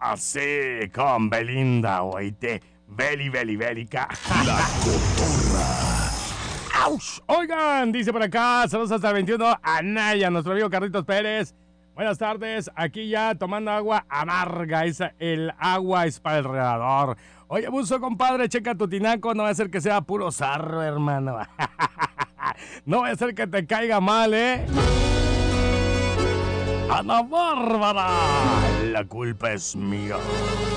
Sí, con Belinda, oíste. Bélica. La Cotorra. ¡Auch! Oigan, dice por acá, saludos hasta el 21, Anaya, nuestro amigo Carlitos Pérez. Buenas tardes, aquí ya tomando agua amarga, el agua es para el regador. Oye, buzo, compadre, checa tu tinaco, no va a ser que sea puro sarro, hermano. No va a ser que te caiga mal, ¿eh? ¡Ana Bárbara! La culpa es mía.